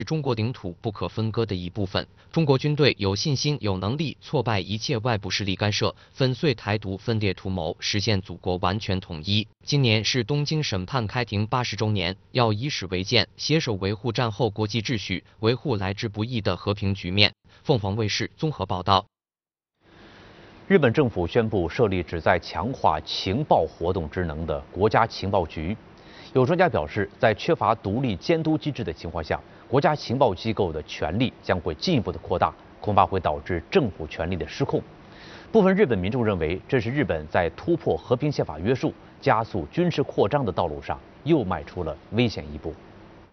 中国领土不可分割的一部分。中国军队有信心、有能力挫败一切外部势力干涉，粉碎台独分裂图谋，实现祖国完全统一。今年是东京审判开庭80周年，要以史为鉴，携手维护战后国际秩序，维护来之不易的和平局面。凤凰卫视综合报道。 日本政府宣布设立旨在强化情报活动职能的国家情报局。有专家表示，在缺乏独立监督机制的情况下，国家情报机构的权力将会进一步的扩大，恐怕会导致政府权力的失控。部分日本民众认为，这是日本在突破和平宪法约束、加速军事扩张的道路上又迈出了危险一步。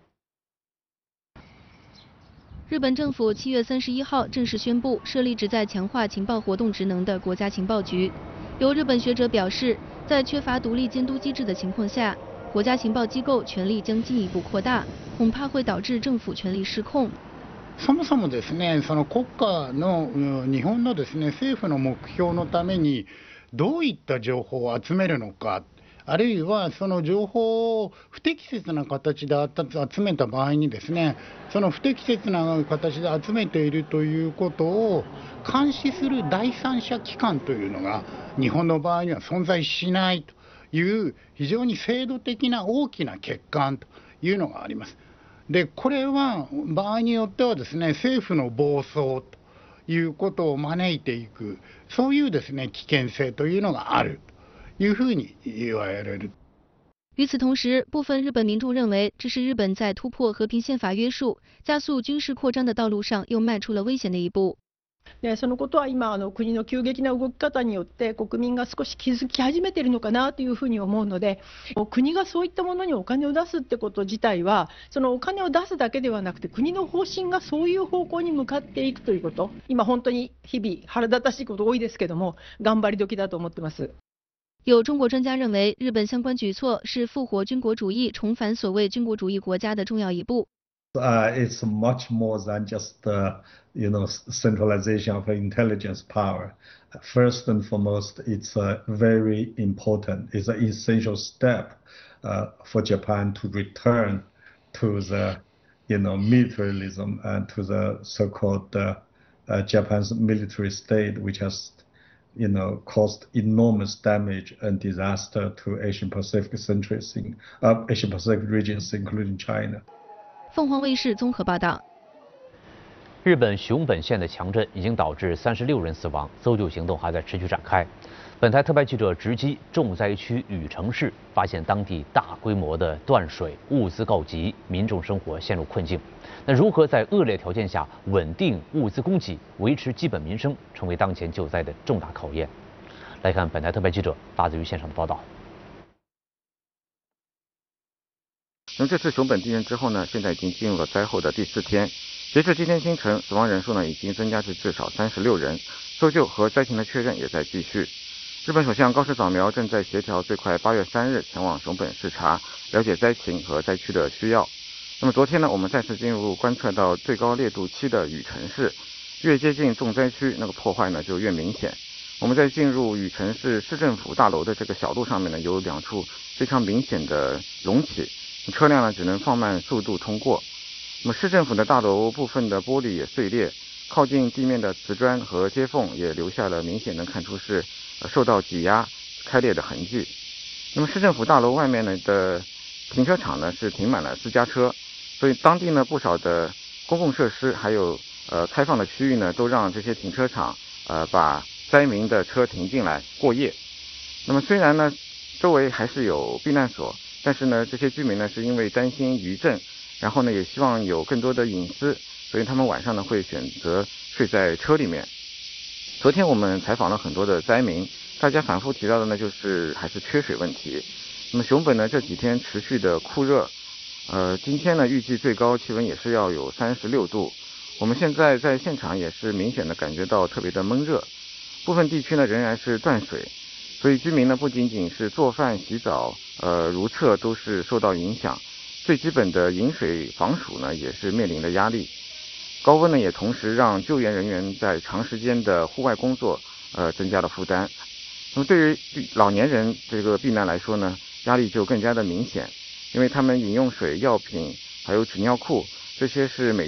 日本政府7月31号正式宣布设立旨在强化情报活动职能的国家情报局。有日本学者表示，在缺乏独立监督机制的情况下，国家情报機構权力将進一步擴大，恐怕會導致政府權力失控。 そもそもですね、その国家の日本のですね政府の目標のためにどういった情報を集めるのか、あるいはその情報を不適切な形で集めた場合にですね、その不適切な形で集めているということを監視する第三者機関というのが日本の場合には存在しないという非常に制度的な大きな欠陥というのがあります。で、これは場合によってはですね、政府の暴走ということを招いていく、そういうですね危険性というのがあるというふうに言われる。 与此同时，部分日本民众认为，这是日本在突破和平宪法约束、加速军事扩张的道路上又迈出了危险的一步。 でそのことは今国の急激な動き方によって国民が少し気づき始めているのかなというふうに思うので、国がそういったものにお金を出すってこと自体は、そのお金を出すだけではなくて国の方針がそういう方向に向かっていくということ、今本当に日々腹立たしいこと多いですけども、頑張り時だと思ってます。 有中国专家认为，日本相关举措是复活军国主义、重返所谓军国主义国家的重要一步。 It's much more than just centralization of intelligence power. First and foremost, it's very important. It's an essential step for Japan to return to the militarism and to the so-called Japan's military state, which has caused enormous damage and disaster to Asian Pacific regions, including China. 凤凰卫视综合报道。 日本熊本县的强震已经导致36人死亡，搜救行动还在持续展开。本台特派记者直击重灾区禹城市，发现当地大规模的断水，物资告急，民众生活陷入困境。那如何在恶劣条件下稳定物资供给，维持基本民生，成为当前救灾的重大考验。来看本台特派记者发自于现场的报道。 那么这次熊本地震之后呢，现在已经进入了灾后的第4天。截至今天清晨，死亡人数呢已经增加至至少36人，搜救和灾情的确认也在继续。日本首相高市早苗正在协调最快8月3日前往熊本视察，了解灾情和灾区的需要。那么昨天呢，我们再次进入观测到最高烈度7的禹城市，越接近重灾区，那个破坏呢就越明显。我们在进入禹城市市政府大楼的这个小路上面呢，有2处非常明显的隆起。车辆呢只能放慢速度通过。那么市政府的大楼部分的玻璃也碎裂，靠近地面的瓷砖和接缝也留下了明显能看出是受到挤压开裂的痕迹。那么市政府大楼外面呢的停车场呢是停满了私家车，所以当地呢不少的公共设施还有开放的区域呢都让这些停车场把灾民的车停进来过夜。那么虽然呢周围还是有避难所，但是呢，这些居民呢是因为担心余震，然后呢也希望有更多的隐私，所以他们晚上呢会选择睡在车里面。昨天我们采访了很多的灾民，大家反复提到的呢就是还是缺水问题。那么熊本呢这几天持续的酷热，今天呢预计最高气温也是要有36度。我们现在在现场也是明显的感觉到特别的闷热，部分地区呢仍然是断水。所以居民呢不仅仅是做饭、洗澡、如厕都是受到影响，最基本的饮水、防暑呢也是面临的压力。高温呢也同时让救援人员在长时间的户外工作增加了负担。那么对于老年人这个避难来说呢，压力就更加的明显，因为他们饮用水、药品还有纸尿裤这些是美